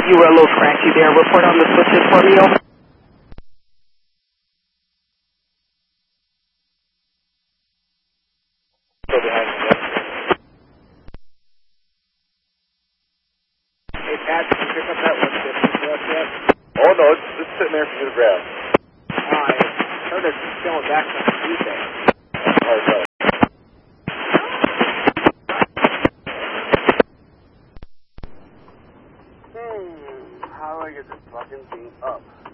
You were a little scratchy there. Report on the switches for me, over. Still behind you. Hey, Pat, did you pick up that 150 for us yet? Oh, no, it's sitting there for you to grab. I heard it's going back on Tuesday. Oh, no. How do I get this fucking thing up?